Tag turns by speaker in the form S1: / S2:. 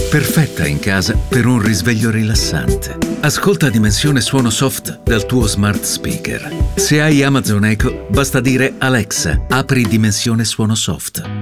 S1: Perfetta in casa per un risveglio rilassante. Ascolta Dimensione Suono Soft dal tuo smart speaker. Se hai Amazon Echo, basta dire Alexa, apri Dimensione Suono Soft.